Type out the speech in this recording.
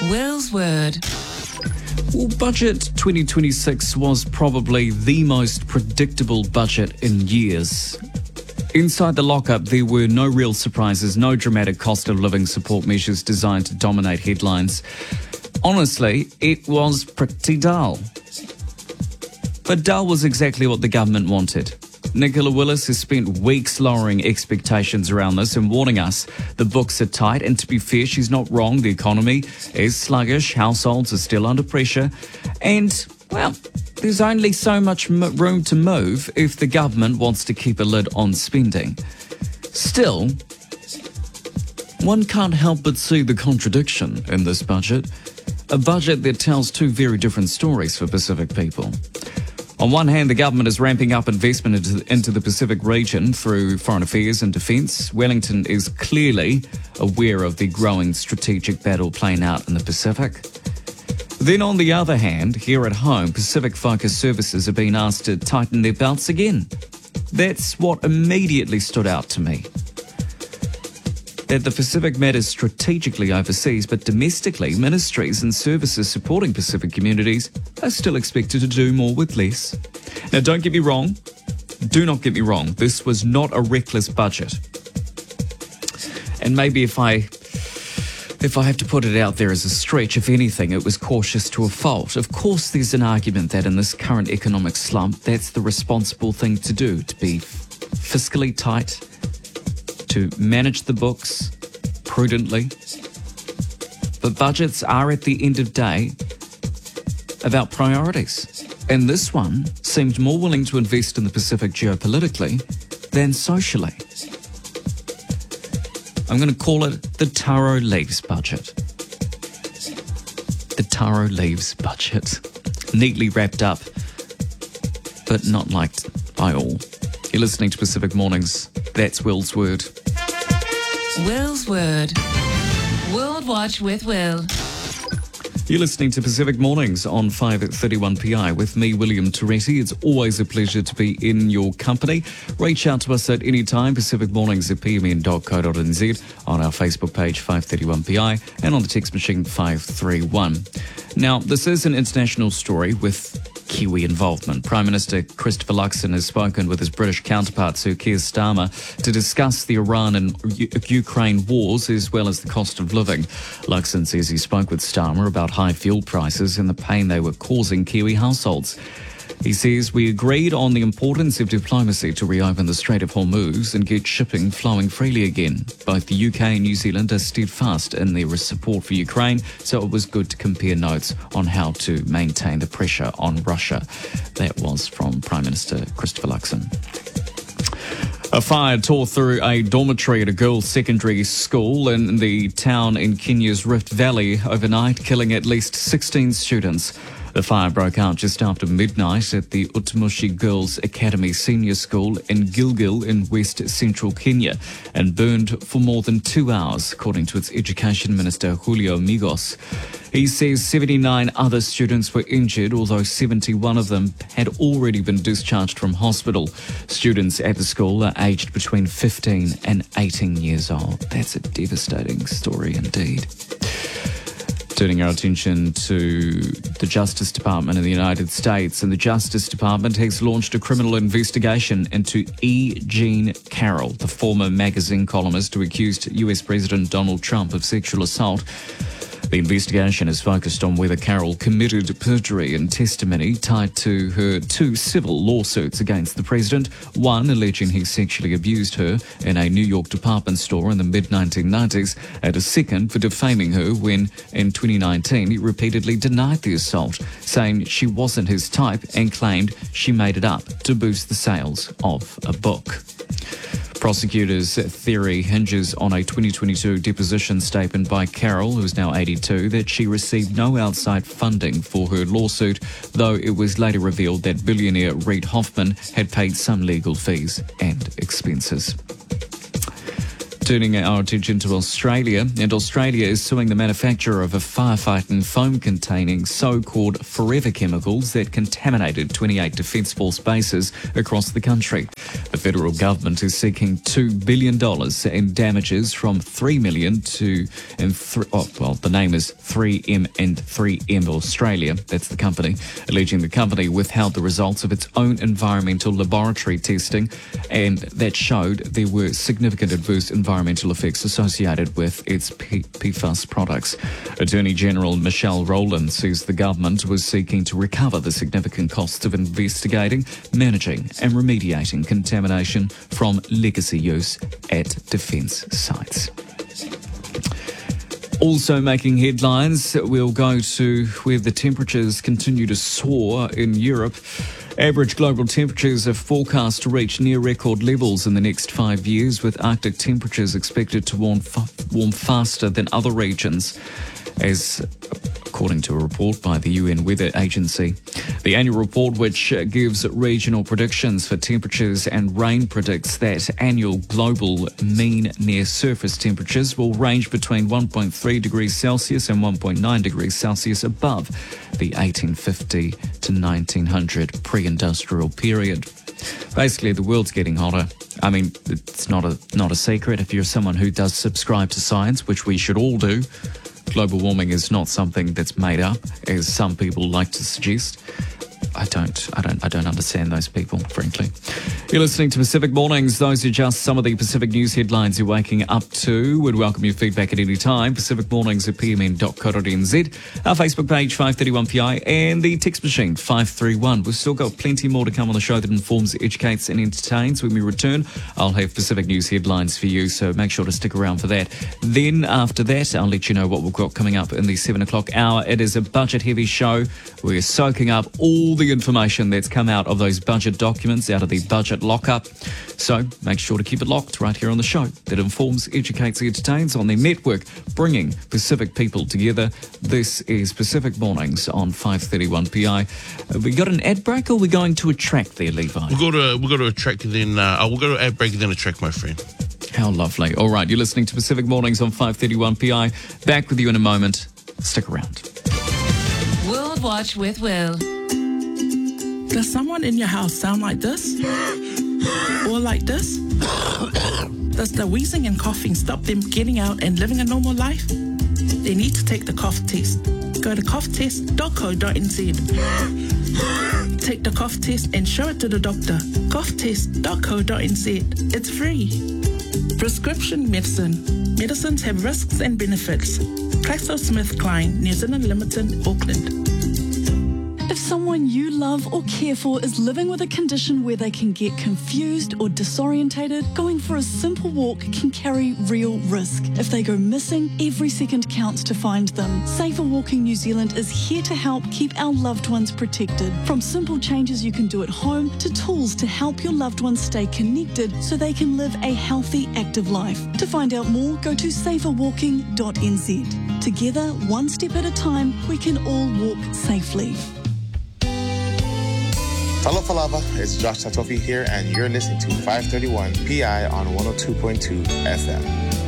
Will's Word. Well, Budget 2026 was probably the most predictable budget in years. Inside the lockup, there were no real surprises, no dramatic cost of living support measures designed to dominate headlines. Honestly, it was pretty dull. But dull was exactly what the government wanted. Nicola Willis has spent weeks lowering expectations around this and warning us the books are tight. And to be fair, she's not wrong. The economy is sluggish. Households are still under pressure. And, well, there's only so much room to move if the government wants to keep a lid on spending. Still, one can't help but see the contradiction in this budget. A budget that tells two very different stories for Pacific people. On one hand, the government is ramping up investment into the Pacific region through foreign affairs and defence. Wellington is clearly aware of the growing strategic battle playing out in the Pacific. Then on the other hand, here at home, Pacific-focused services are being asked to tighten their belts again. That's what immediately stood out to me. That the Pacific matters strategically overseas, but domestically, ministries and services supporting Pacific communities are still expected to do more with less. Now, don't get me wrong. Do not get me wrong. This was not a reckless budget. And maybe if I have to put it out there as a stretch, if anything, it was cautious to a fault. Of course, there's an argument that in this current economic slump, that's the responsible thing to do, to be fiscally tight, to manage the books prudently. But budgets are, at the end of the day, about priorities. And this one seemed more willing to invest in the Pacific geopolitically than socially. I'm going to call it the Taro Leaves budget. The Taro Leaves budget. Neatly wrapped up, but not liked by all. You're listening to Pacific Mornings. That's Will's Word. Will's Word. World Watch with Will. You're listening to Pacific Mornings on 5:31 with me, William Toretti. It's always a pleasure to be in your company. Reach out to us at any time, pacificmornings@pmn.co.nz, on our Facebook page, 531PI, and on the text machine, 531. Now, this is an international story with Kiwi involvement. Prime Minister Christopher Luxon has spoken with his British counterpart, Sir Keir Starmer, to discuss the Iran and Ukraine wars as well as the cost of living. Luxon says he spoke with Starmer about high fuel prices and the pain they were causing Kiwi households. He says, we agreed on the importance of diplomacy to reopen the Strait of Hormuz and get shipping flowing freely again. Both the UK and New Zealand are steadfast in their support for Ukraine, so it was good to compare notes on how to maintain the pressure on Russia. That was from Prime Minister Christopher Luxon. A fire tore through a dormitory at a girls' secondary school in the town in Kenya's Rift Valley overnight, killing at least 16 students. The fire broke out just after midnight at the Utumushi Girls Academy Senior School in Gilgil in West Central Kenya and burned for more than 2 hours, according to its Education Minister Julio Migos. He says 79 other students were injured, although 71 of them had already been discharged from hospital. Students at the school are aged between 15 and 18 years old. That's a devastating story indeed. Turning our attention to the Justice Department in the United States, and the Justice Department has launched a criminal investigation into E. Jean Carroll, the former magazine columnist who accused US President Donald Trump of sexual assault. The investigation is focused on whether Carroll committed perjury in testimony tied to her 2 civil lawsuits against the president, one alleging he sexually abused her in a New York department store in the mid-1990s, and a second for defaming her when, in 2019, he repeatedly denied the assault, saying she wasn't his type and claimed she made it up to boost the sales of a book. Prosecutors' theory hinges on a 2022 deposition statement by Carroll, who is now 82, that she received no outside funding for her lawsuit, though it was later revealed that billionaire Reid Hoffman had paid some legal fees and expenses. Turning our attention to Australia, and Australia is suing the manufacturer of a firefighting foam containing so-called forever chemicals that contaminated 28 Defence Force bases across the country. The federal government is seeking $2 billion in damages from $3 million to, the name is 3M and 3M Australia, that's the company, alleging the company withheld the results of its own environmental laboratory testing, and that showed there were significant adverse environmental effects associated with its PFAS products. Attorney General Michelle Rowland says the government was seeking to recover the significant costs of investigating, managing and remediating contamination from legacy use at defence sites. Also making headlines, we'll go to where the temperatures continue to soar in Europe. Average global temperatures are forecast to reach near record levels in the next 5 years, with Arctic temperatures expected to warm faster than other regions, as according to a report by the UN Weather Agency. The annual report, which gives regional predictions for temperatures and rain, predicts that annual global mean near-surface temperatures will range between 1.3 degrees Celsius and 1.9 degrees Celsius above the 1850 to 1900 pre-industrial period. Basically, the world's getting hotter. I mean, it's not a secret. If you're someone who does subscribe to science, which we should all do, global warming is not something that's made up, as some people like to suggest. I don't understand those people, frankly. You're listening to Pacific Mornings. Those are just some of the Pacific news headlines you're waking up to. We'd welcome your feedback at any time. Pacific Mornings at pmn.co.nz. Our Facebook page, 531PI, and the text machine, 531. We've still got plenty more to come on the show that informs, educates, and entertains. When we return, I'll have Pacific news headlines for you, so make sure to stick around for that. Then, after that, I'll let you know what we've got coming up in the 7 o'clock hour. It is a budget-heavy show. We're soaking up all the information that's come out of those budget documents, out of the budget lockup. So make sure to keep it locked right here on the show that informs, educates, entertains on their network, bringing Pacific people together. This is Pacific Mornings on 531 PI. Have we got an ad break, or are we going to a track there, Levi? We'll go to a track, then we'll go to ad break and then a track, my friend. How lovely. All right, you're listening to Pacific Mornings on 531 PI. Back with you in a moment. Stick around. World Watch with Will. Does someone in your house sound like this? Or like this? Does the wheezing and coughing stop them getting out and living a normal life? They need to take the cough test. Go to coughtest.co.nz. Take the cough test and show it to the doctor. coughtest.co.nz. It's free. Prescription medicine. Medicines have risks and benefits. GlaxoSmithKline, New Zealand Limited, Auckland. If someone you love or care for is living with a condition where they can get confused or disorientated, going for a simple walk can carry real risk. If they go missing, every second counts to find them. Safer Walking New Zealand is here to help keep our loved ones protected. From simple changes you can do at home to tools to help your loved ones stay connected so they can live a healthy, active life. To find out more, go to saferwalking.nz. Together, one step at a time, we can all walk safely. Hello Falava, it's Josh Tatofi here, and you're listening to 531 PI on 102.2 FM.